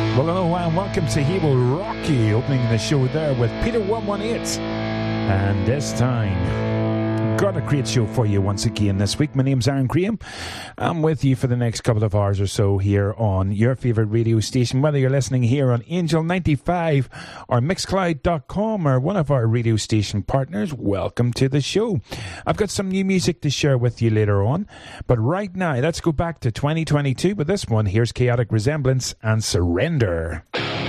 Well, hello and welcome to Hebo Rocky, opening the show there with Peter 118. And this time, got a great show for you once again this week. My name's Aaron Graham. I'm with you for the next couple of hours or so here on your favourite radio station, whether you're listening here on Angel 95 or Mixcloud.com or one of our radio station partners. Welcome to the show. I've got some new music to share with you later on, but right now let's go back to 2022 with this one. Here's Chaotic Resemblance and Surrender.